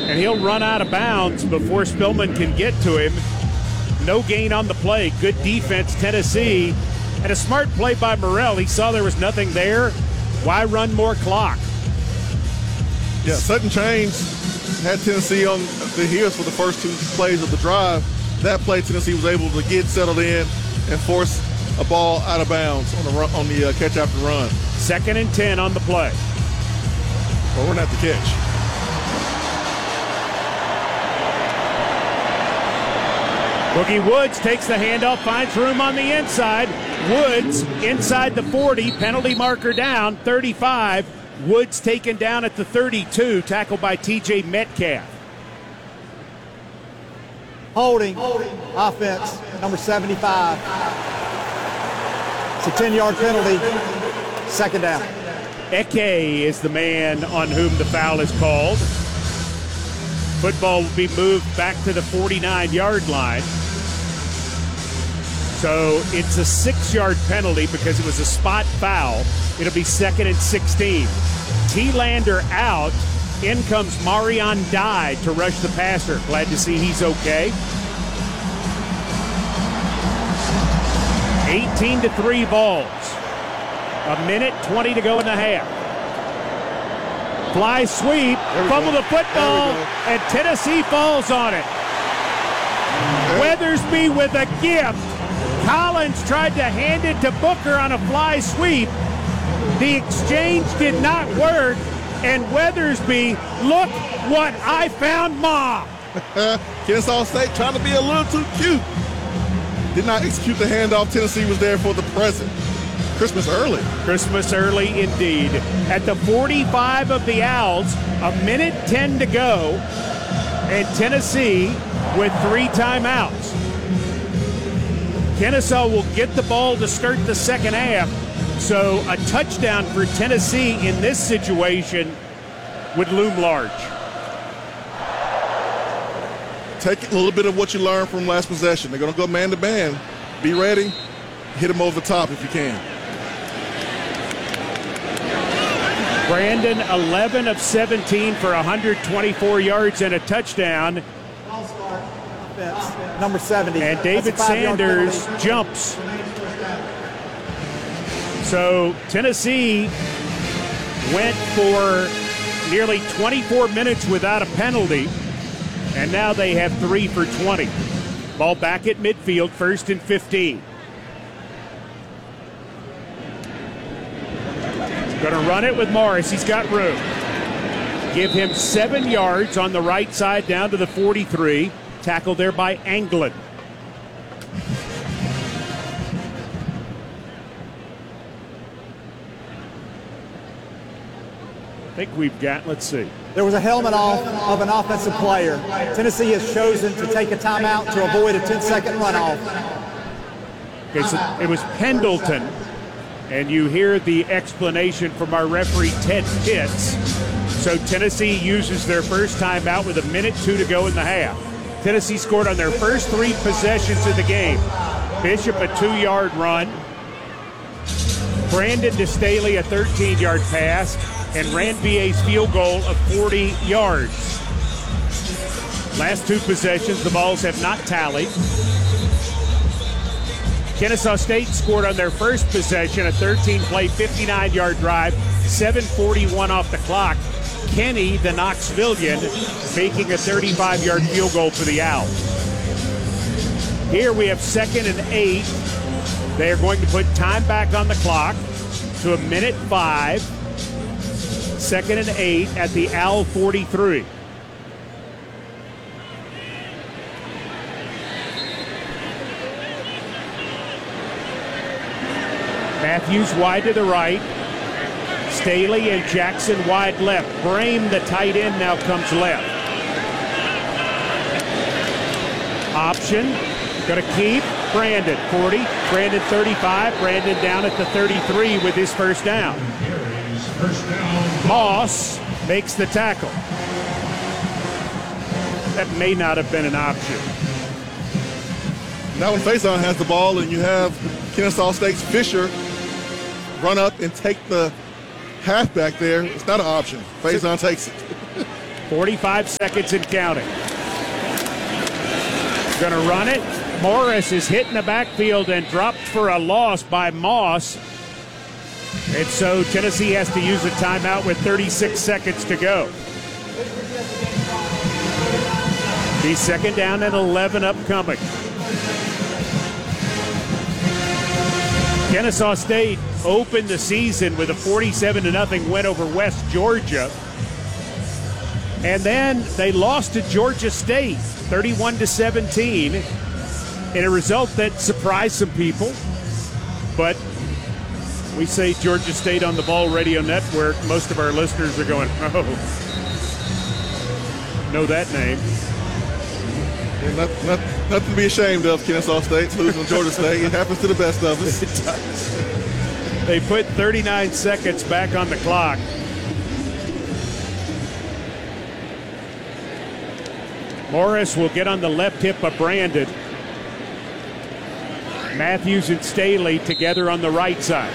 and he'll run out of bounds before Spillman can get to him. No gain on the play. Good defense, Tennessee, and a smart play by Morrell. He saw there was nothing there. Why run more clock? Yeah, sudden change had Tennessee on the heels for the first two plays of the drive. That play, Tennessee was able to get settled in and force a ball out of bounds on the catch after run. 2nd and 10 on the play. Well, we're not the catch. Boogie Woods takes the handoff, finds room on the inside. Woods inside the 40, penalty marker down, 35. Woods taken down at the 32, tackled by T.J. Metcalf. Holding offense, number 75. It's a 10-yard penalty, 2nd down. Eke is the man on whom the foul is called. Football will be moved back to the 49-yard line. So it's a 6-yard penalty because it was a spot foul. It'll be 2nd and 16. T-Lander out. In comes Marion Dye to rush the passer. Glad to see he's okay. 18-3 balls. 1:20 to go in the half. Fly sweep, fumble the football, and Tennessee falls on it. Weathersby with a gift. Collins tried to hand it to Booker on a fly sweep. The exchange did not work, and Weathersby, look what I found, Ma. Kennesaw State trying to be a little too cute. Did not execute the handoff. Tennessee was there for the present. Christmas early. Christmas early indeed. At the 45 of the Owls, 1:10 to go, and Tennessee with 3 timeouts. Kennesaw will get the ball to start the second half, so a touchdown for Tennessee in this situation would loom large. Take a little bit of what you learned from last possession. They're going to go man to man. Be ready. Hit them over the top if you can. Brandon, 11 of 17 for 124 yards and a touchdown. Number 70. And David Sanders jumps. So Tennessee went for nearly 24 minutes without a penalty, and now they have 3 for 20. Ball back at midfield, 1st and 15. Going to run it with Morris. He's got room. Give him 7 yards on the right side down to the 43. Tackled there by Anglin. I think we've got, let's see. There was a helmet off of an offensive player. Tennessee has chosen to take a timeout to avoid a 10-second runoff. Okay, so it was Pendleton, and you hear the explanation from our referee, Ted Pitts. So Tennessee uses their first timeout with 1:02 to go in the half. Tennessee scored on their first 3 possessions of the game. Bishop, a 2-yard run. Brandon DeStaley, a 13-yard pass. And Ranvier's field goal of 40 yards. Last 2 possessions, the balls have not tallied. Kennesaw State scored on their first possession, a 13-play, 59-yard drive, 7:41 off the clock. Kenny, the Knoxvillian, making a 35-yard field goal for the Owls. Here we have 2nd and 8. They are going to put time back on the clock to 1:05. 2nd and 8 at the Owl 43. Matthews wide to the right. Staley and Jackson wide left. Brame, the tight end, now comes left. Option. Going to keep Brandon. 40. Brandon 35. Brandon down at the 33 with his first down. Moss makes the tackle. That may not have been an option. Now when Faison has the ball and you have Kennesaw State's Fisher run up and take the halfback there, it's not an option. Faison takes it. 45 seconds and counting. Going to run it. Morris is hit in the backfield and dropped for a loss by Moss. And so Tennessee has to use a timeout with 36 seconds to go. The second down and 11 upcoming. Kennesaw State opened the season with a 47-0 win over West Georgia. And then they lost to Georgia State 31-17 in a result that surprised some people. But we say Georgia State on the Ball Radio Network. Most of our listeners are going, oh, know that name. Yeah, nothing to be ashamed of, Kennesaw State losing to Georgia State. It happens to the best of us. It does. They put 39 seconds back on the clock. Morris will get on the left hip of Brandon. Matthews and Staley together on the right side.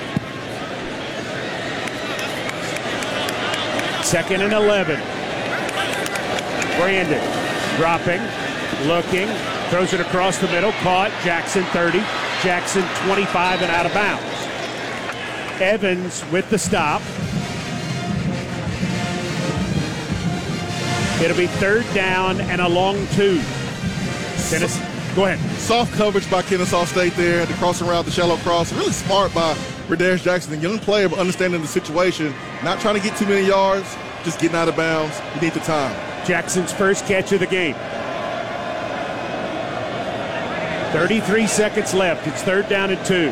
Second and 11. Brandon dropping, looking, throws it across the middle, caught. Jackson 30, Jackson 25 and out of bounds. Evans with the stop. It'll be third down and a long two. Tennessee, go ahead. Soft coverage by Kennesaw State there. The crossing route, the shallow cross. Really smart by Radarius Jackson, a young player, but understanding the situation. Not trying to get too many yards, just getting out of bounds. You need the time. Jackson's first catch of the game. 33 seconds left. It's third down and 2.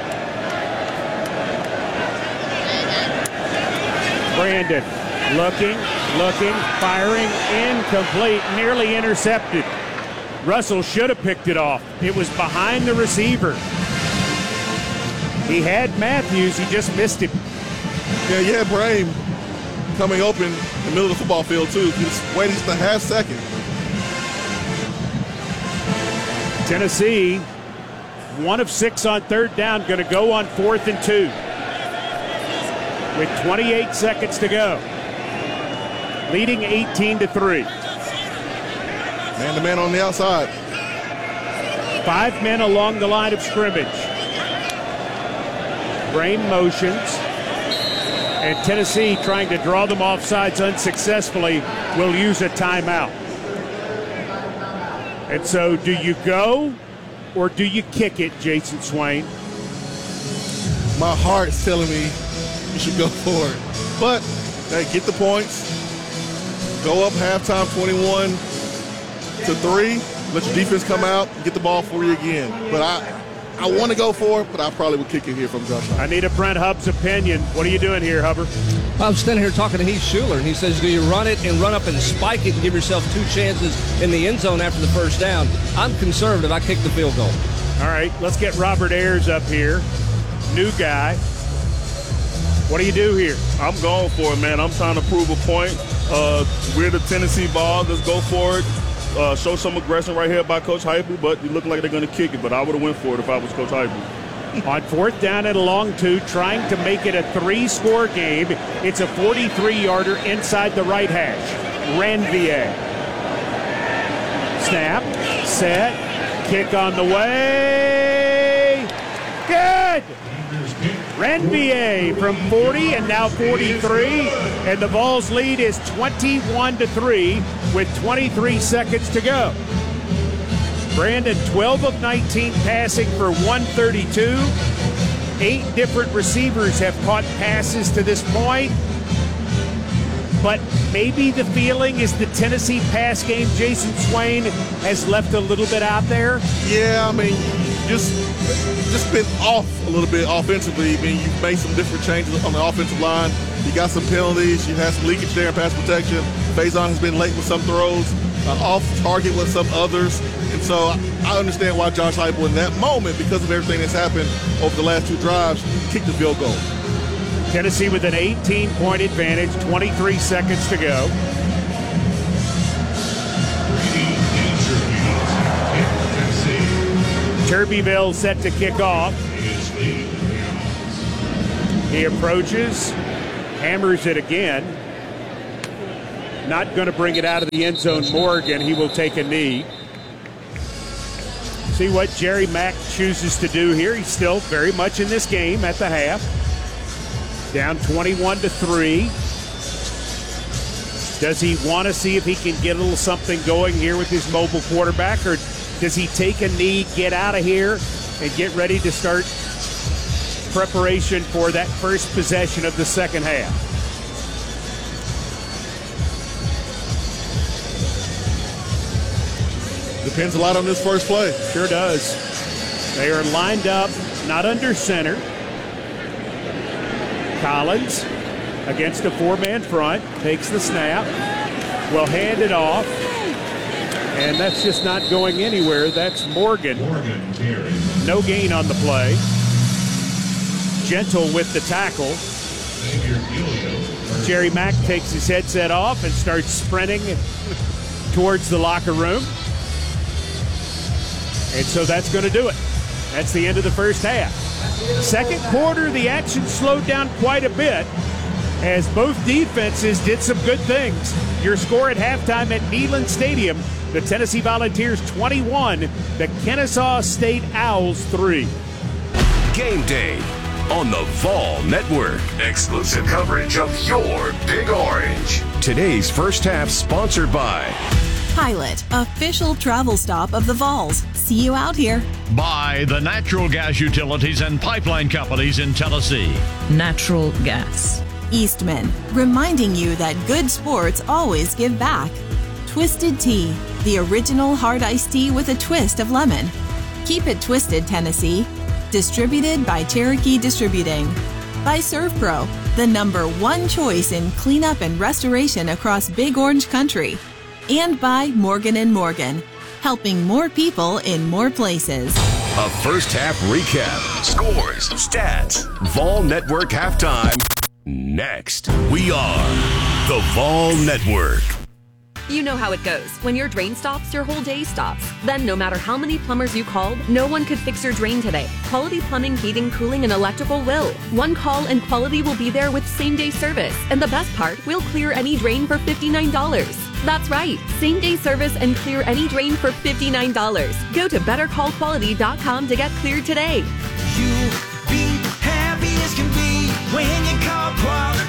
Brandon looking, firing, incomplete, nearly intercepted. Russell should have picked it off. It was behind the receiver. He had Matthews, he just missed him. Yeah, you had Brame coming open in the middle of the football field, too. He was waiting just a half second. Tennessee, 1 of 6 on third down, going to go on 4th and 2. With 28 seconds to go. Leading 18-3. Man-to-man on the outside. 5 men along the line of scrimmage. Brame motions. And Tennessee, trying to draw them off sides unsuccessfully, will use a timeout. And so do you go or do you kick it, Jason Swain? My heart's telling me you should go for it. But, hey, get the points. Go up halftime 21-3. Let your defense come out and get the ball for you again. But I want to go for it, but I probably would kick it here from Josh. I need a Brent Hubb's opinion. What are you doing here, Hubbard? I'm standing here talking to Heath Schuler, and he says, do you run it and run up and spike it and give yourself 2 chances in the end zone after the first down? I'm conservative. I kick the field goal. All right, let's get Robert Ayers up here. New guy. What do you do here? I'm going for it, man. I'm trying to prove a point. We're the Tennessee ball. Let's go for it. Show some aggression right here by Coach Heupel, but you look like they're going to kick it. But I would have went for it if I was Coach Heupel. On 4th down and a long 2, trying to make it a 3-score game. It's a 43-yarder inside the right hash. Renvier. Snap, set, kick on the way. Good! Renvier from 40 and now 43, and the Vols lead is 21-3 with 23 seconds to go. Brandon, 12 of 19 passing for 132. 8 different receivers have caught passes to this point. But maybe the feeling is the Tennessee pass game, Jason Swain, has left a little bit out there. Yeah, I mean, just been off a little bit offensively. I mean, you've made some different changes on the offensive line. You got some penalties. You had some leakage there in pass protection. Faison has been late with some throws, off target with some others. And so I understand why Josh Heupel in that moment, because of everything that's happened over the last 2 drives, kicked the field goal. Tennessee with an 18-point advantage, 23 seconds to go. Turbeville set to kick off. He approaches, hammers it again. not going to bring it out of the end zone. Morgan, he will take a knee. See what Jerry Mack chooses to do here. He's still very much in this game at the half. Down 21-3. Does he want to see if he can get a little something going here with his mobile quarterback, or does he take a knee, get out of here, and get ready to start preparation for that first possession of the second half? Depends a lot on this first play. Sure does. They are lined up, not under center. Collins against a four-man front, takes the snap, will hand it off, and that's just not going anywhere. That's Morgan. No gain on the play. Gentle with the tackle. Jerry Mack takes his headset off and starts sprinting towards the locker room. And so that's going to do it. That's the end of the first half. Second quarter, the action slowed down quite a bit as both defenses did some good things. Your score at halftime at Neyland Stadium, the Tennessee Volunteers 21, the Kennesaw State Owls 3. Game day on the Vol Network. Exclusive coverage of your Big Orange. Today's first half sponsored by Pilot, official travel stop of the Vols. See you out here. By the natural gas utilities and pipeline companies in Tennessee. Natural gas. Eastman, reminding you that good sports always give back. Twisted Tea, the original hard iced tea with a twist of lemon. Keep it twisted, Tennessee. Distributed by Cherokee Distributing. By ServPro, the #1 choice in cleanup and restoration across Big Orange Country. And by Morgan & Morgan, helping more people in more places. A first half recap. Scores, stats, Vol Network halftime. Next, we are the Vol Network. You know how it goes. When your drain stops, your whole day stops. Then no matter how many plumbers you called, no one could fix your drain today. Quality Plumbing, Heating, Cooling, and Electrical will. One call and Quality will be there with same-day service. And the best part, we'll clear any drain for $59. That's right. Same-day service and clear any drain for $59. Go to bettercallquality.com to get cleared today. You'll be happy as can be when you call Quality.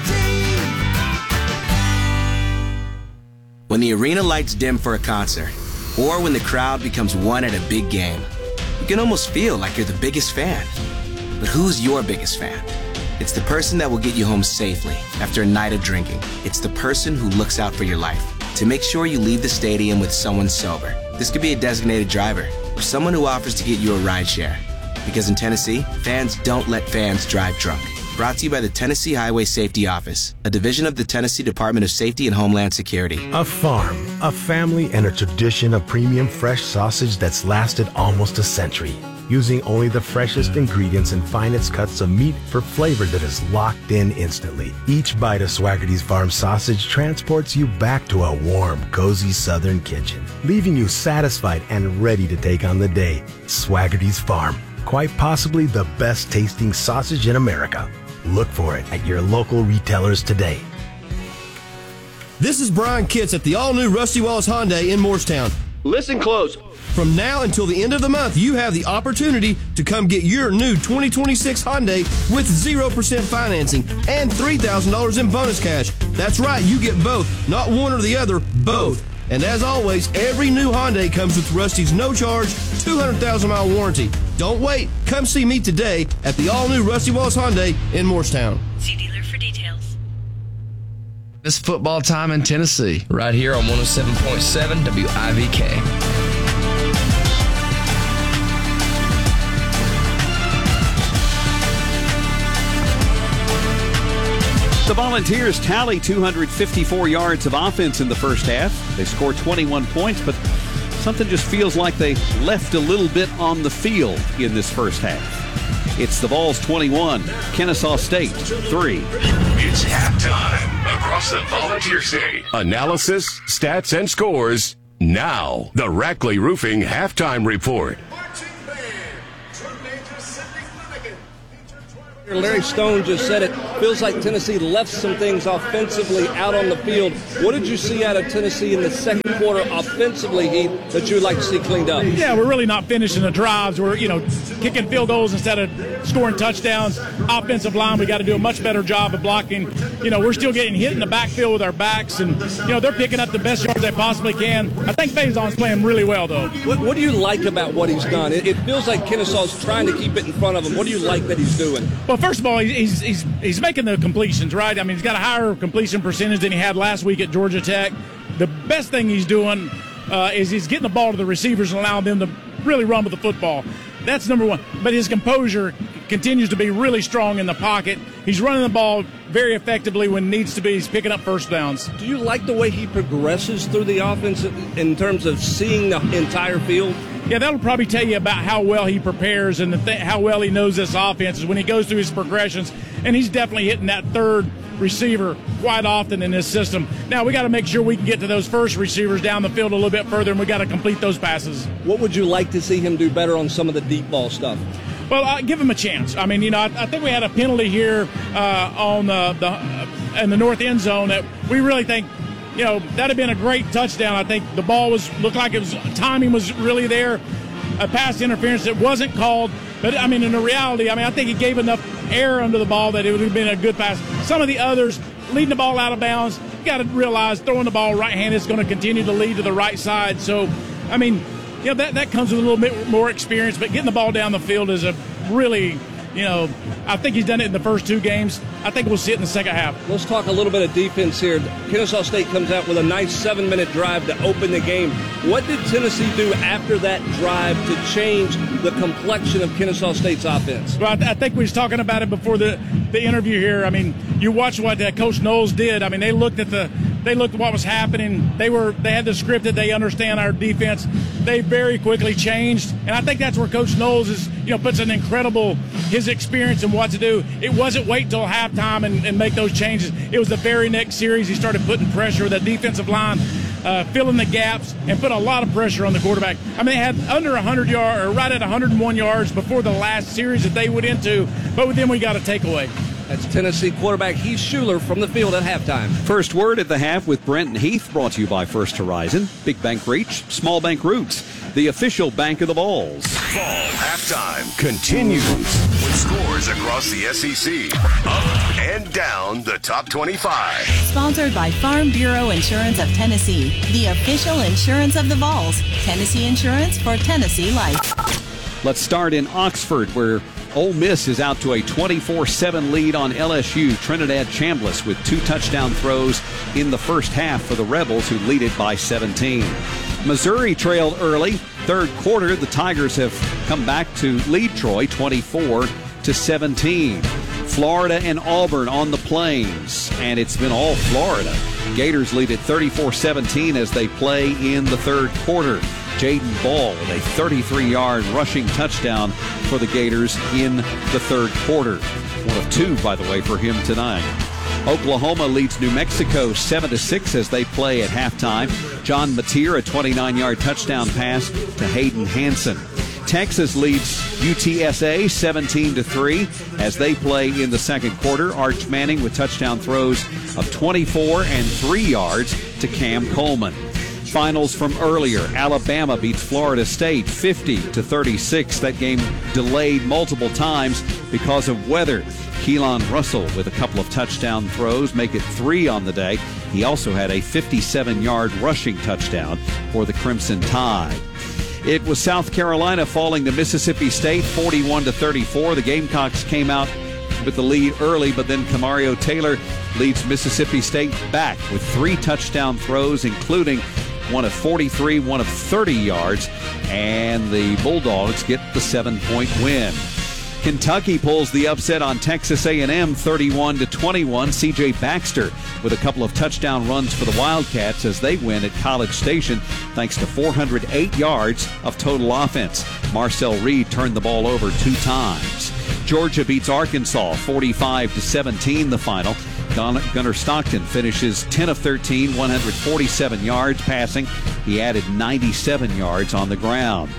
When the arena lights dim for a concert, or when the crowd becomes one at a big game, you can almost feel like you're the biggest fan. But who's your biggest fan? It's the person that will get you home safely after a night of drinking. It's the person who looks out for your life to make sure you leave the stadium with someone sober. This could be a designated driver or someone who offers to get you a ride share. Because in Tennessee, fans don't let fans drive drunk. Brought to you by the Tennessee Highway Safety Office, a division of the Tennessee Department of Safety and Homeland Security. A farm, a family, and a tradition of premium fresh sausage that's lasted almost a century. Using only the freshest ingredients and finest cuts of meat for flavor that is locked in instantly. Each bite of Swaggerty's Farm sausage transports you back to a warm, cozy southern kitchen, leaving you satisfied and ready to take on the day. Swaggerty's Farm, quite possibly the best tasting sausage in America. Look for it at your local retailers today. This is Brian Kitts at the all-new Rusty Wallace Hyundai in Morristown. Listen close. From now until the end of the month, you have the opportunity to come get your new 2026 Hyundai with 0% financing and $3,000 in bonus cash. That's right, you get both, not one or the other, both. And as always, every new Hyundai comes with Rusty's no-charge 200,000-mile warranty. Don't wait. Come see me today at the all-new Rusty Wallace Hyundai in Morristown. See dealer for details. It's football time in Tennessee, right here on 107.7 WIVK. The Volunteers tally 254 yards of offense in the first half. They scored 21 points, but something just feels like they left a little bit on the field in this first half. It's the Vols 21, Kennesaw State 3. It's halftime across the Volunteer State. Analysis, stats, and scores. Now, the Rackley Roofing Halftime Report. Larry Stone just said it feels like Tennessee left some things offensively out on the field. What did you see out of Tennessee in the second quarter offensively, Heath, that you would like to see cleaned up? Yeah, we're really not finishing the drives. We're, kicking field goals instead of scoring touchdowns. Offensive line, we got to do a much better job of blocking. We're still getting hit in the backfield with our backs, and, they're picking up the best yards they possibly can. I think Faison's playing really well, though. What do you like about what he's done? It feels like Kennesaw's trying to keep it in front of him. What do you like that he's doing? Well, first of all, he's making the completions, right? I mean, he's got a higher completion percentage than he had last week at Georgia Tech. The best thing he's doing is he's getting the ball to the receivers and allowing them to really run with the football. That's number one. But his composure continues to be really strong in the pocket. He's running the ball very effectively when needs to be. He's picking up first downs. Do you like the way he progresses through the offense in terms of seeing the entire field? Yeah, that'll probably tell you about how well he prepares and how well he knows this offense is when he goes through his progressions. And he's definitely hitting that third receiver quite often in this system. Now, we got to make sure we can get to those first receivers down the field a little bit further, and we got to complete those passes. What would you like to see him do better on some of the deep ball stuff? Well, give him a chance. I mean, I think we had a penalty here in the north end zone that we really think, that'd have been a great touchdown. I think the ball looked like timing was really there. A pass interference that wasn't called. But, I mean, in the reality, I think he gave enough air under the ball that it would have been a good pass. Some of the others, leading the ball out of bounds, you got to realize throwing the ball right-handed is going to continue to lead to the right side. So, I mean, that comes with a little bit more experience, but getting the ball down the field is a really, I think he's done it in the first two games. I think we'll see it in the second half. Let's talk a little bit of defense here. Kennesaw State comes out with a nice 7-minute drive to open the game. What did Tennessee do after that drive to change the complexion of Kennesaw State's offense? Well, I think we was talking about it before the interview here. I mean, you watch what Coach Knowles did. I mean, they looked at what was happening. They had the script that they understand our defense. They very quickly changed, and I think that's where Coach Knowles is, puts an incredible his experience and what to do. It wasn't wait till halftime and make those changes. It was the very next series he started putting pressure with that defensive line, filling the gaps and put a lot of pressure on the quarterback. I mean, they had under 100 yards, or right at 101 yards before the last series that they went into, but then we got a takeaway. That's Tennessee quarterback Heath Shuler from the field at halftime. First word at the half with Brent and Heath, brought to you by First Horizon, Big Bank Reach, Small Bank Roots, the official bank of the Vols. Fall halftime continues with scores across the SEC, up and down the top 25. Sponsored by Farm Bureau Insurance of Tennessee, the official insurance of the Vols. Tennessee Insurance for Tennessee Life. Let's start in Oxford, where Ole Miss is out to a 24-7 lead on LSU. Trinidad Chambliss with 2 touchdown throws in the first half for the Rebels, who lead it by 17. Missouri trailed early. Third quarter, the Tigers have come back to lead Troy 24-17. Florida and Auburn on the Plains, and it's been all Florida. Gators lead at 34-17 as they play in the third quarter. Jaden Ball with a 33-yard rushing touchdown for the Gators in the third quarter. One of 2, by the way, for him tonight. Oklahoma leads New Mexico 7-6 as they play at halftime. John Mateer, a 29-yard touchdown pass to Hayden Hansen. Texas leads UTSA 17-3 as they play in the second quarter. Arch Manning with touchdown throws of 24 and 3 yards to Cam Coleman. Finals from earlier. Alabama beats Florida State 50-36. That game delayed multiple times because of weather. Keelan Russell with a couple of touchdown throws make it 3 on the day. He also had a 57-yard rushing touchdown for the Crimson Tide. It was South Carolina falling to Mississippi State 41-34. The Gamecocks came out with the lead early, but then Camario Taylor leads Mississippi State back with 3 touchdown throws, including one of 43, one of 30 yards, and the Bulldogs get the 7-point win. Kentucky pulls the upset on Texas A&M 31-21. C.J. Baxter with a couple of touchdown runs for the Wildcats as they win at College Station thanks to 408 yards of total offense. Marcel Reed turned the ball over 2 times. Georgia beats Arkansas 45-17 the final. Gunnar Stockton finishes 10 of 13, 147 yards passing. He added 97 yards on the ground.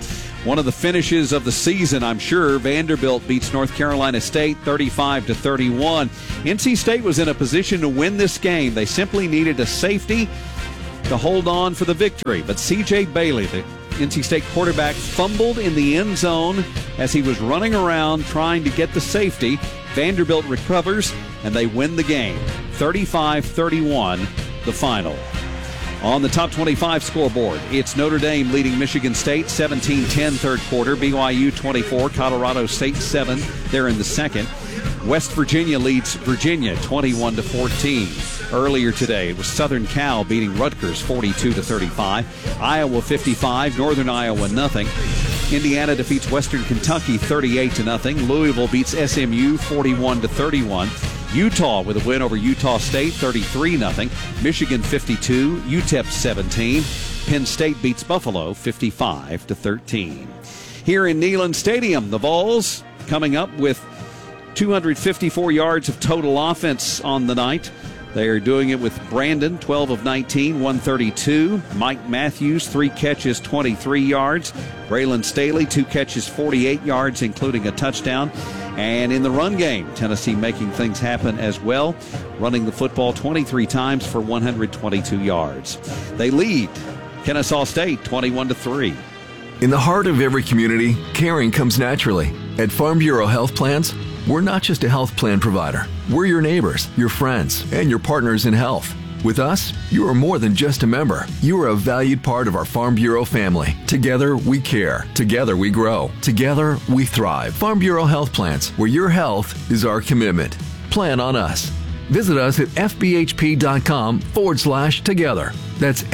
One of the finishes of the season, I'm sure. Vanderbilt beats North Carolina State 35-31. NC State was in a position to win this game. They simply needed a safety to hold on for the victory. But C.J. Bailey, the NC State quarterback, fumbled in the end zone as he was running around trying to get the safety. Vanderbilt recovers, and they win the game. 35-31, the final. On the top 25 scoreboard, it's Notre Dame leading Michigan State 17-10 third quarter. BYU 24, Colorado State 7. They're in the second. West Virginia leads Virginia 21-14. Earlier today, it was Southern Cal beating Rutgers 42-35. Iowa 55, Northern Iowa nothing. Indiana defeats Western Kentucky 38-0. Louisville beats SMU 41-31. Utah with a win over Utah State 33-0. Michigan 52, UTEP 17. Penn State beats Buffalo 55-13. Here in Neyland Stadium, the Vols coming up with 254 yards of total offense on the night. They are doing it with Brandon, 12 of 19, 132. Mike Matthews, 3 catches, 23 yards. Braylon Staley, 2 catches, 48 yards, including a touchdown. And in the run game, Tennessee making things happen as well, running the football 23 times for 122 yards. They lead Kennesaw State 21-3. In the heart of every community, caring comes naturally. At Farm Bureau Health Plans, we're not just a health plan provider. We're your neighbors, your friends, and your partners in health. With us, you are more than just a member. You are a valued part of our Farm Bureau family. Together, we care. Together, we grow. Together, we thrive. Farm Bureau Health Plans, where your health is our commitment. Plan on us. Visit us at fbhp.com/together. That's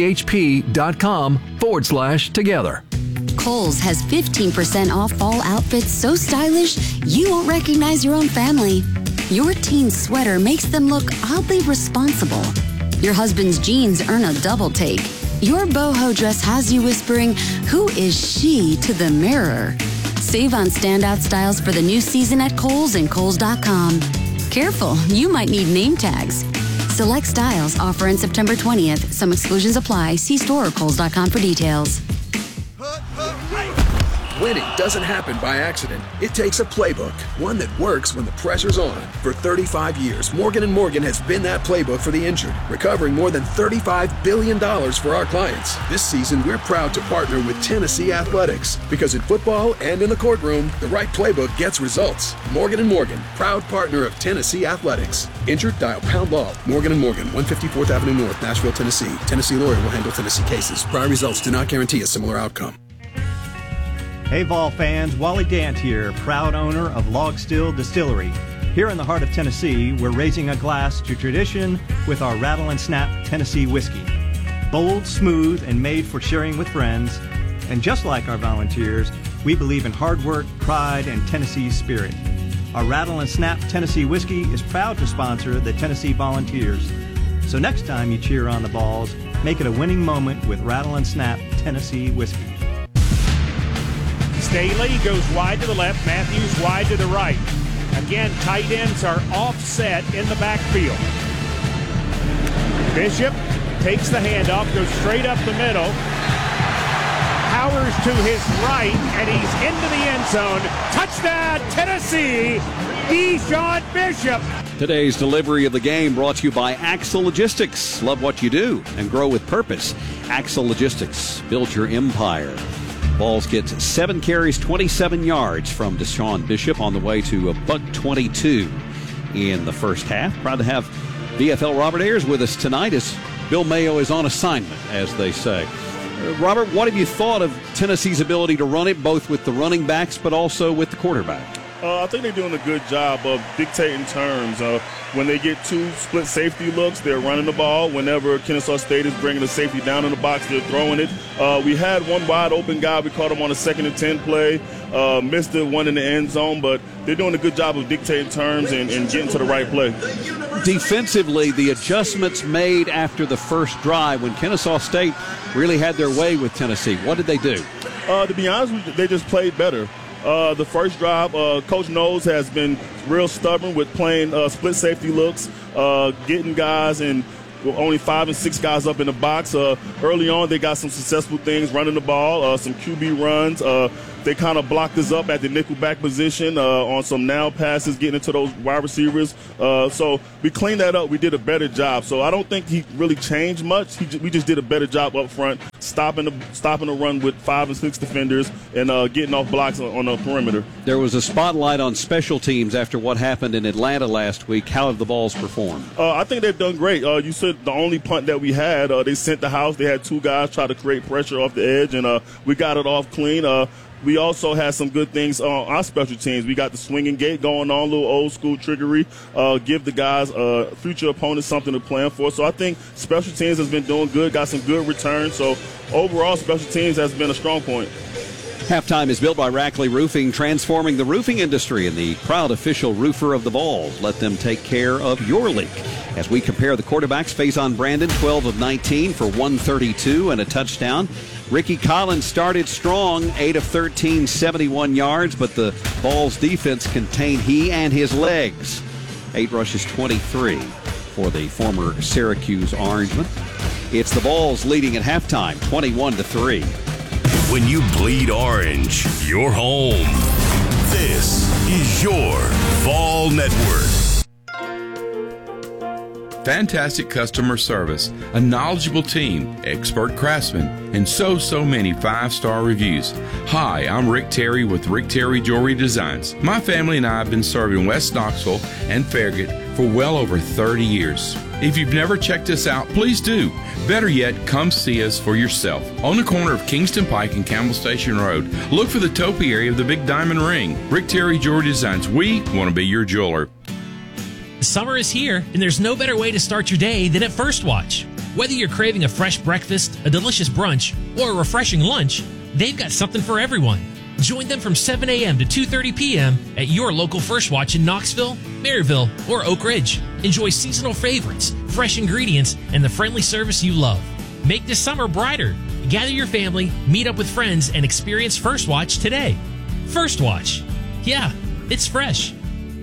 fbhp.com/together. Kohl's has 15% off fall outfits so stylish you won't recognize your own family. Your teen's sweater makes them look oddly responsible. Your husband's jeans earn a double take. Your boho dress has you whispering, "Who is she?" to the mirror. Save on standout styles for the new season at Kohl's and Kohls.com. Careful, you might need name tags. Select styles offer in September 20th. Some exclusions apply. See store or Kohls.com for details. Winning doesn't happen by accident. It takes a playbook, one that works when the pressure's on. For 35 years, Morgan & Morgan has been that playbook for the injured, recovering more than $35 billion for our clients. This season, we're proud to partner with Tennessee Athletics, because in football and in the courtroom, the right playbook gets results. Morgan & Morgan, proud partner of Tennessee Athletics. Injured? Dial #law. Morgan & Morgan, 154th Avenue North, Nashville, Tennessee. Tennessee lawyer will handle Tennessee cases. Prior results do not guarantee a similar outcome. Hey Vol fans, Wally Dant here, proud owner of Log Still Distillery. Here in the heart of Tennessee, we're raising a glass to tradition with our Rattle and Snap Tennessee whiskey. Bold, smooth, and made for sharing with friends. And just like our volunteers, we believe in hard work, pride, and Tennessee spirit. Our Rattle and Snap Tennessee whiskey is proud to sponsor the Tennessee Volunteers. So next time you cheer on the Vols, make it a winning moment with Rattle and Snap Tennessee whiskey. Staley goes wide to the left, Matthews wide to the right. Again, tight ends are offset in the backfield. Bishop takes the handoff, goes straight up the middle. Powers to his right, and he's into the end zone. Touchdown, Tennessee, Deshaun Bishop. Today's delivery of the game brought to you by Axel Logistics. Love what you do and grow with purpose. Axel Logistics, build your empire. Vols gets 7 carries, 27 yards from Deshaun Bishop on the way to a $122 in the first half. Proud to have VFL Robert Ayers with us tonight as Bill Mayo is on assignment, as they say. Robert, what have you thought of Tennessee's ability to run it, both with the running backs but also with the quarterback? I think they're doing a good job of dictating terms. When they get 2 split safety looks, they're running the ball. Whenever Kennesaw State is bringing the safety down in the box, they're throwing it. We had one wide open guy. We caught him on a 2nd and 10 play. Missed the one in the end zone, but they're doing a good job of dictating terms and getting to the right play. Defensively, the adjustments made after the first drive when Kennesaw State really had their way with Tennessee, what did they do? To be honest with you, they just played better. The first drive, Coach Knowles has been real stubborn with playing split safety looks, getting guys in only 5 and 6 guys up in the box. Early on, they got some successful things running the ball, some QB runs. They kind of blocked us up at the nickelback position on some now passes, getting into those wide receivers. So we cleaned that up. We did a better job. So I don't think he really changed much. We just did a better job up front, stopping the run with 5 and 6 defenders and getting off blocks on the perimeter. There was a spotlight on special teams after what happened in Atlanta last week. How have the Vols performed? I think they've done great. You said the only punt that we had, they sent the house. They had 2 guys try to create pressure off the edge, and we got it off clean. We also had some good things on our special teams. We got the swinging gate going on, a little old school trickery, give the guys, future opponents something to plan for. So I think special teams has been doing good, got some good returns. So overall, special teams has been a strong point. Halftime is built by Rackley Roofing, transforming the roofing industry and the proud official roofer of the Vols. Let them take care of your leak. As we compare the quarterbacks, Faison Brandon, 12 of 19 for 132 and a touchdown. Ricky Collins started strong, 8 of 13, 71 yards, but the Vols defense contained he and his legs. 8 rushes, 23 for the former Syracuse Orangeman. It's the Vols leading at halftime, 21-3. When you bleed orange, you're home. This is your Vol Network. Fantastic customer service, a knowledgeable team, expert craftsmen, and so many 5-star reviews. Hi, I'm Rick Terry with Rick Terry Jewelry Designs. My family and I have been serving West Knoxville and Farragut for well over 30 years. If you've never checked us out, please do. Better yet, come see us for yourself. On the corner of Kingston Pike and Campbell Station Road, look for the topi area of the Big Diamond Ring. Rick Terry Jewelry Designs. We want to be your jeweler. Summer is here, and there's no better way to start your day than at First Watch. Whether you're craving a fresh breakfast, a delicious brunch, or a refreshing lunch, they've got something for everyone. Join them from 7 a.m. to 2:30 p.m. at your local First Watch in Knoxville, Maryville, or Oak Ridge. Enjoy seasonal favorites, fresh ingredients, and the friendly service you love. Make this summer brighter. Gather your family, meet up with friends, and experience First Watch today. First Watch. Yeah, it's fresh.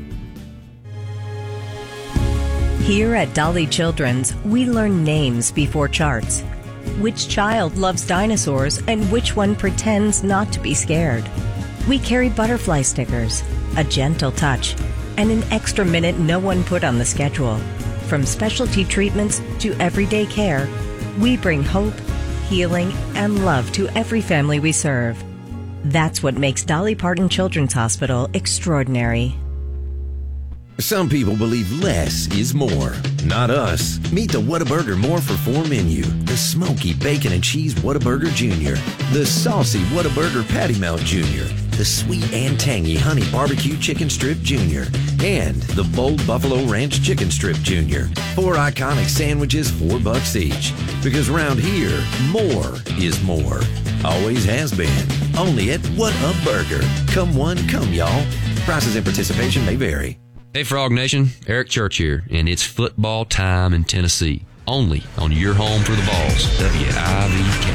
Here at Dolly Children's, we learn names before charts. Which child loves dinosaurs and which one pretends not to be scared? We carry butterfly stickers, a gentle touch, and an extra minute no one put on the schedule. From specialty treatments to everyday care, we bring hope, healing, and love to every family we serve. That's what makes Dolly Parton Children's Hospital extraordinary. Some people believe less is more. Not us. Meet the Whataburger More for 4 menu. The smoky bacon and cheese Whataburger Jr. The saucy Whataburger Patty Melt Jr. The sweet and tangy honey barbecue chicken strip Jr. And the bold buffalo ranch chicken strip Jr. 4 iconic sandwiches, $4 each. Because around here, more is more. Always has been. Only at Whataburger. Come one, come y'all. Prices and participation may vary. Hey Frog Nation, Eric Church here, and it's football time in Tennessee. Only on your home for the Vols, WIVK.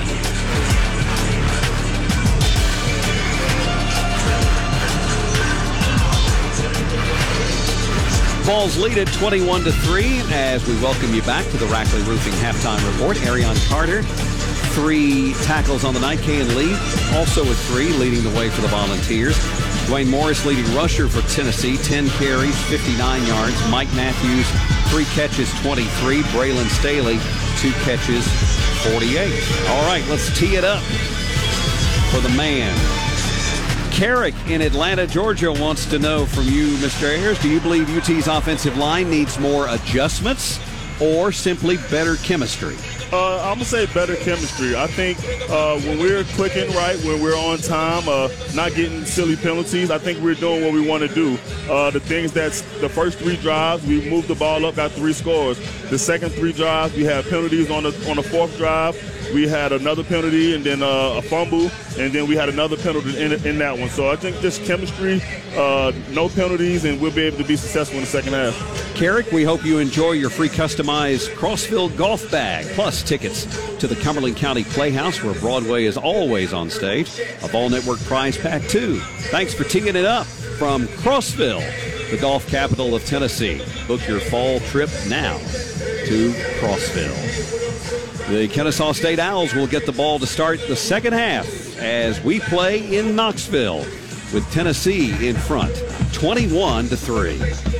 Vols lead at 21-3 as we welcome you back to the Rackley Roofing Halftime Report. Arion Carter, 3 tackles on the night. Kayan Lee also with 3, leading the way for the Volunteers. Dwayne Morris leading rusher for Tennessee, 10 carries, 59 yards. Mike Matthews, 3 catches, 23. Braylon Staley, 2 catches, 48. All right, let's tee it up for the man. Carrick in Atlanta, Georgia wants to know from you, Mr. Ayers, do you believe UT's offensive line needs more adjustments or simply better chemistry? I'm going to say better chemistry. I think when we're clicking right, when we're on time, not getting silly penalties, I think we're doing what we want to do. The things that's the first 3 drives, we moved the ball up, got 3 scores. The second 3 drives, we had penalties on the 4th drive. We had another penalty and then a fumble, and then we had another penalty in that one. So I think just chemistry, no penalties, and we'll be able to be successful in the second half. Carrick, we hope you enjoy your free customized Crossfield golf bag, plus tickets to the Cumberland County Playhouse, where Broadway is always on stage. A Vol Network prize pack, too. Thanks for teeing it up from Crossville, the golf capital of Tennessee. Book your fall trip now to to Crossville. The Kennesaw State Owls will get the ball to start the second half as we play in Knoxville with Tennessee in front, 21-3.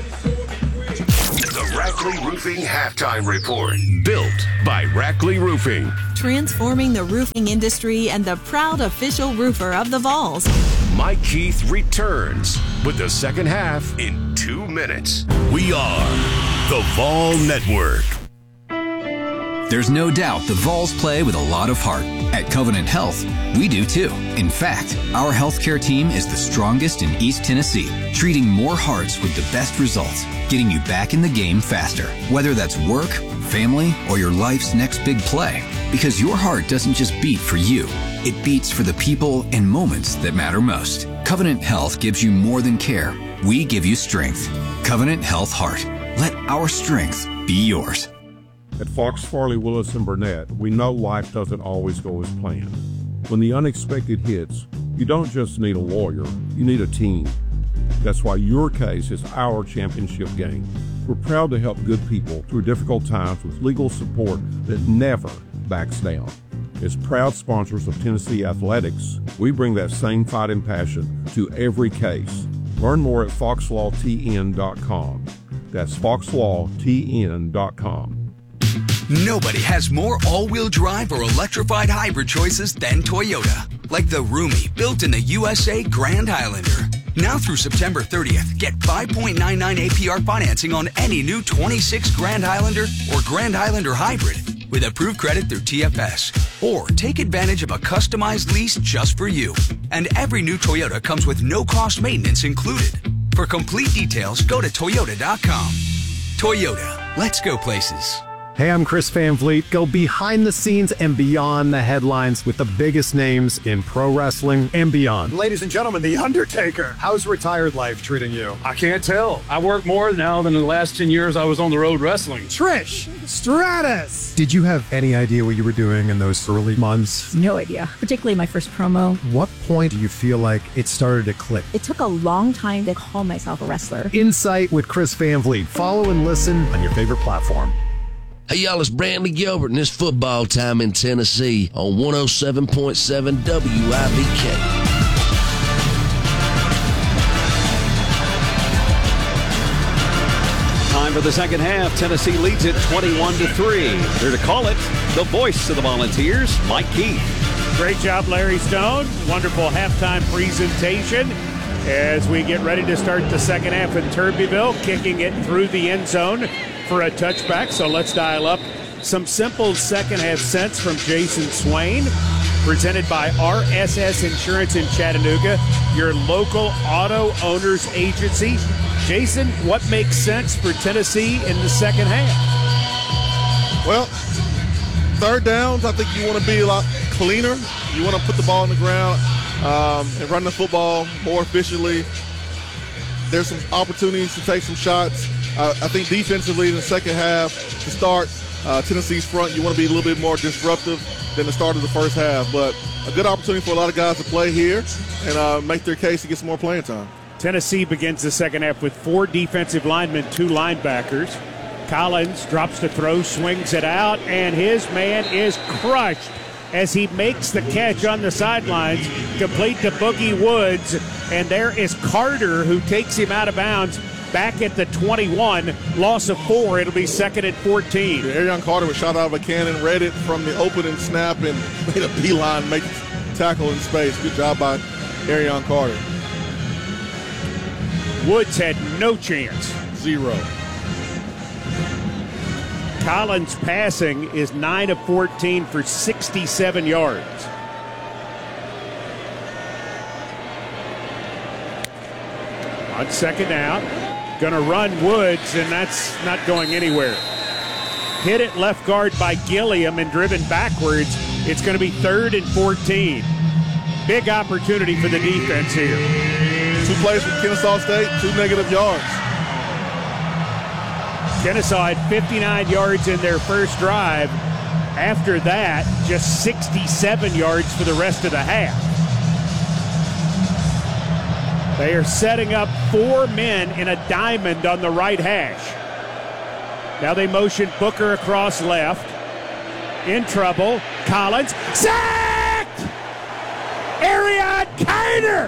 The Rackley Roofing Halftime Report. Built by Rackley Roofing. Transforming the roofing industry and the proud official roofer of the Vols. Mike Keith returns with the second half in 2 minutes. We are the Vol Network. There's no doubt the Vols play with a lot of heart. At Covenant Health, we do too. In fact, our healthcare team is the strongest in East Tennessee, treating more hearts with the best results, getting you back in the game faster. Whether that's work, family, or your life's next big play. Because your heart doesn't just beat for you, it beats for the people and moments that matter most. Covenant Health gives you more than care. We give you strength. Covenant Health Heart. Let our strength be yours. At Fox, Farley, Willis, and Burnett, we know life doesn't always go as planned. When the unexpected hits, you don't just need a lawyer, you need a team. That's why your case is our championship game. We're proud to help good people through difficult times with legal support that never backs down. As proud sponsors of Tennessee Athletics, we bring that same fight and passion to every case. Learn more at foxlawtn.com. That's foxlawtn.com. Nobody has more all-wheel drive or electrified hybrid choices than Toyota. Like the roomy, built in the USA Grand Highlander. Now through September 30th, get 5.99 APR financing on any new 26 Grand Highlander or Grand Highlander hybrid with approved credit through TFS. Or take advantage of a customized lease just for you. And every new Toyota comes with no-cost maintenance included. For complete details, go to Toyota.com. Toyota, let's go places. Hey, I'm Chris Van Vliet. Go behind the scenes and beyond the headlines with the biggest names in pro wrestling and beyond. Ladies and gentlemen, The Undertaker. How's retired life treating you? I can't tell. I work more now than the last 10 years I was on the road wrestling. Trish Stratus. Did you have any idea what you were doing in those early months? No idea, particularly my first promo. What point do you feel like it started to click? It took a long time to call myself a wrestler. Insight with Chris Van Vliet. Follow and listen on your favorite platform. Hey, y'all, it's Brantley Gilbert, and it's football time in Tennessee on 107.7 WIVK. Time for the second half. Tennessee leads it 21-3. Here to call it, the voice of the Volunteers, Mike Keith. Great job, Larry Stone. Wonderful halftime presentation as we get ready to start the second half in Turbeville, kicking it through the end zone for a touchback. So let's dial up some simple second half sense from Jason Swain, presented by RSS Insurance in Chattanooga, your local auto owners agency. Jason, what makes sense for Tennessee in the second half? Well, third downs, I think you want to be a lot cleaner. You want to put the ball on the ground and run the football more efficiently. There's some opportunities to take some shots. I think defensively in the second half to start Tennessee's front, you want to be a little bit more disruptive than the start of the first half. But a good opportunity for a lot of guys to play here and make their case to get some more playing time. Tennessee begins the second half with 4 defensive linemen, 2 linebackers. Collins drops to throw, swings it out, and his man is crushed as he makes the catch on the sidelines, complete to Boogie Woods. And there is Carter, who takes him out of bounds back at the 21. Loss of 4. It'll be second and 14. Arion Carter was shot out of a cannon, read it from the opening snap, and made a beeline, make tackle in space. Good job by Arion Carter. Woods had no chance. 0. Collins' passing is 9 of 14 for 67 yards. On second down, going to run Woods, and that's not going anywhere. Hit at left guard by Gilliam and driven backwards. It's going to be 3rd and 14. Big opportunity for the defense here. 2 plays from Kennesaw State, 2 negative yards. Kennesaw had 59 yards in their first drive. After that, just 67 yards for the rest of the half. They are setting up 4 men in a diamond on the right hash. Now they motion Booker across left. In trouble. Collins. Sacked! Arion Carter!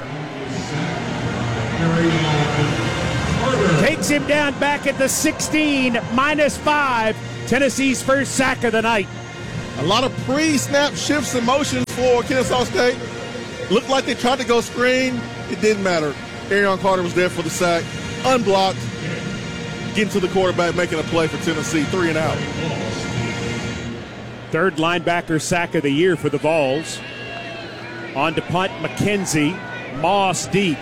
Takes him down back at the 16, -5. Tennessee's first sack of the night. A lot of pre-snap shifts and motions for Kennesaw State. Looked like they tried to go screen. It didn't matter. Arion Carter was there for the sack. Unblocked. Getting to the quarterback, making a play for Tennessee. 3 and out. Third linebacker sack of the year for the Vols. On to punt, McKenzie. Moss deep.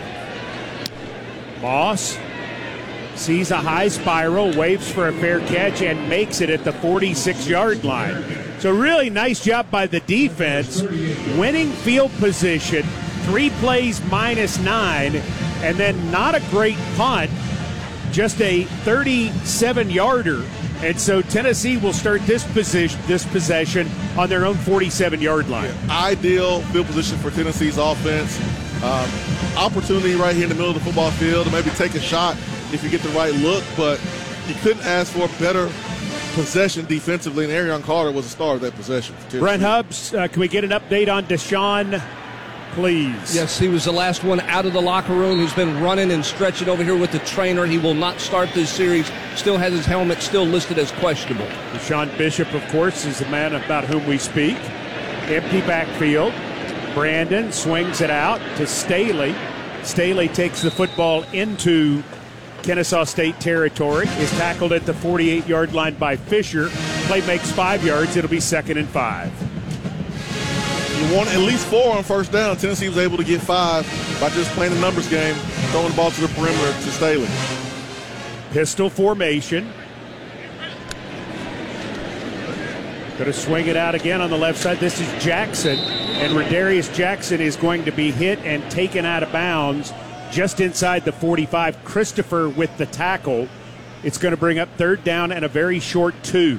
Moss sees a high spiral, waves for a fair catch, and makes it at the 46-yard line. So really nice job by the defense, winning field position, 3 plays -9, and then not a great punt, just a 37-yarder. And so Tennessee will start this possession on their own 47-yard line. Yeah, ideal field position for Tennessee's offense. Opportunity right here in the middle of the football field to maybe take a shot if you get the right look, but you couldn't ask for a better possession defensively, and Arion Carter was the star of that possession. Brent Hubbs, can we get an update on Deshaun, please? Yes, he was the last one out of the locker room. He's been running and stretching over here with the trainer. He will not start this series. Still has his helmet still listed as questionable. Deshaun Bishop, of course, is the man about whom we speak. Empty backfield. Brandon swings it out to Staley. Staley takes the football into Kennesaw State territory, is tackled at the 48-yard line by Fisher. Play makes 5 yards. It'll be 2nd and 5. You want at least 4 on first down. Tennessee was able to get 5 by just playing the numbers game, throwing the ball to the perimeter to Staley. Pistol formation. Going to swing it out again on the left side. This is Jackson, and Radarius Jackson is going to be hit and taken out of bounds just inside the 45. Christopher with the tackle. It's going to bring up 3rd down and a very short 2.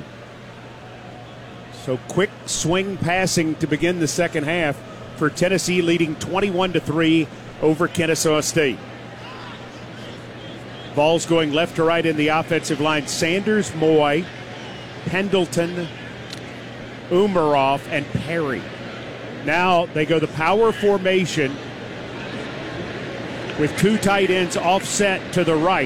So quick swing passing to begin the second half for Tennessee, leading 21-3 over Kennesaw State. Vols going left to right in the offensive line. Sanders, Moy, Pendleton, Umarov, and Perry. Now they go the power formation with 2 tight ends offset to the right.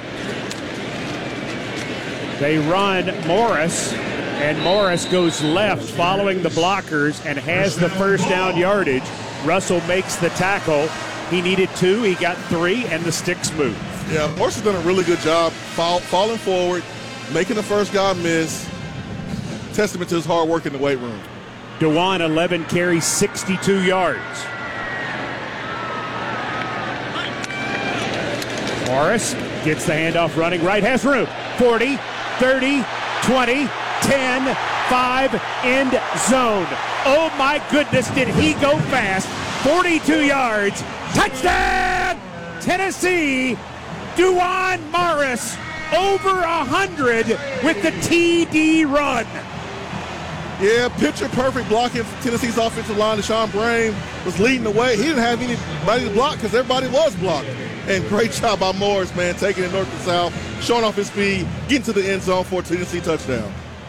They run Morris, and Morris goes left following the blockers and has the first down yardage. Russell makes the tackle. He needed 2, he got 3, and the sticks move. Yeah, Morris has done a really good job falling forward, making the first guy miss. Testament to his hard work in the weight room. Dewan, 11 carries, 62 yards. Morris gets the handoff running right, has room. 40, 30, 20, 10, 5, end zone. Oh my goodness, did he go fast. 42 yards, touchdown, Tennessee. Dewan Morris over 100 with the TD run. Yeah, picture-perfect blocking for Tennessee's offensive line. Deshaun Brain was leading the way. He didn't have anybody to block because everybody was blocked. And great job by Morris, man, taking it north to south, showing off his speed, getting to the end zone for a Tennessee touchdown.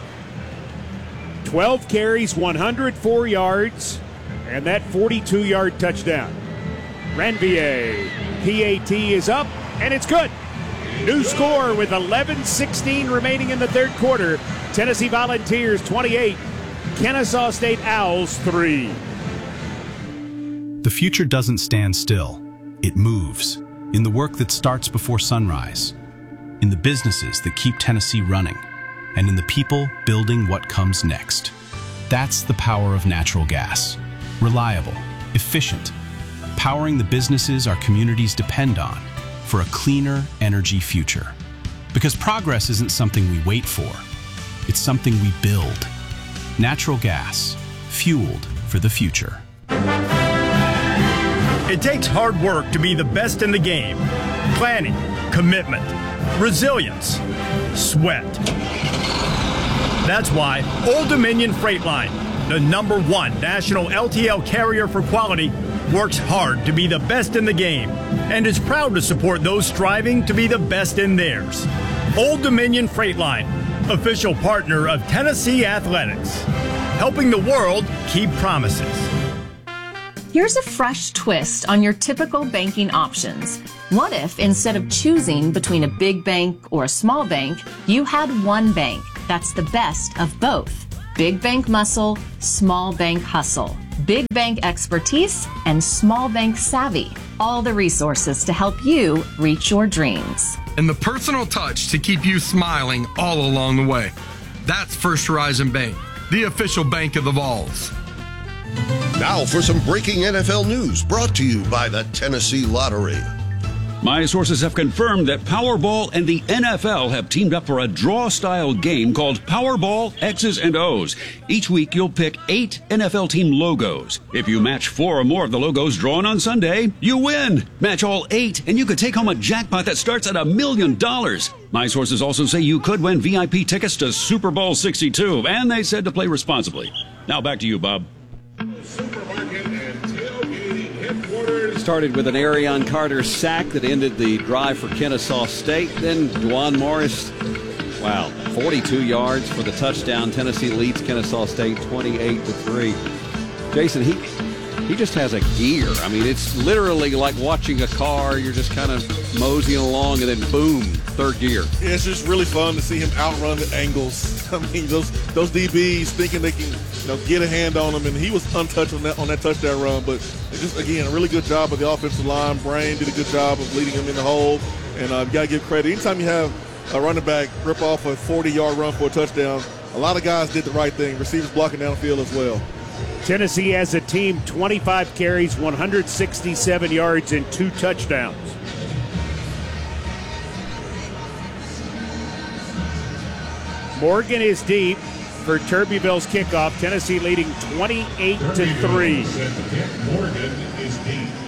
12 carries, 104 yards, and that 42-yard touchdown. Ranvier, PAT is up, and it's good. New score with 11:16 remaining in the third quarter. Tennessee Volunteers 28, Kennesaw State Owls 3. The future doesn't stand still. It moves. In the work that starts before sunrise, in the businesses that keep Tennessee running, and in the people building what comes next. That's the power of natural gas. Reliable, efficient, powering the businesses our communities depend on for a cleaner energy future. Because progress isn't something we wait for, it's something we build. Natural gas, fueled for the future. It takes hard work to be the best in the game. Planning, commitment, resilience, sweat. That's why Old Dominion Freight Line, the #1 national LTL carrier for quality, works hard to be the best in the game and is proud to support those striving to be the best in theirs. Old Dominion Freight Line, official partner of Tennessee Athletics, helping the world keep promises. Here's a fresh twist on your typical banking options. What if, instead of choosing between a big bank or a small bank, you had one bank that's the best of both? Big bank muscle, small bank hustle. Big bank expertise and small bank savvy. All the resources to help you reach your dreams. And the personal touch to keep you smiling all along the way. That's First Horizon Bank, the official bank of the Vols. Now for some breaking NFL news brought to you by the Tennessee Lottery. My sources have confirmed that Powerball and the NFL have teamed up for a draw-style game called Powerball X's and O's. Each week, you'll pick 8 NFL team logos. If you match 4 or more of the logos drawn on Sunday, you win. Match all 8, and you could take home a jackpot that starts at $1 million. My sources also say you could win VIP tickets to Super Bowl 62, and they said to play responsibly. Now back to you, Bob. Started with an Arion Carter sack that ended the drive for Kennesaw State. Then Dwan Morris, 42 yards for the touchdown. Tennessee leads Kennesaw State 28-3. Jason, he just has a gear. I mean, it's literally like watching a car. You're just kind of moseying along, and then boom, third gear. Yeah, it's just really fun to see him outrun the angles. I mean, those DBs thinking they can get a hand on him, and he was untouched on that touchdown run. But just, again, a really good job of the offensive line. Brain did a good job of leading him in the hole, and you got to give credit. Anytime you have a running back rip off a 40-yard run for a touchdown, a lot of guys did the right thing. Receivers blocking downfield as well. Tennessee as a team, 25 carries, 167 yards, and 2 touchdowns. Morgan is deep for Turbeville's kickoff. Tennessee leading 28-3. Morgan is deep.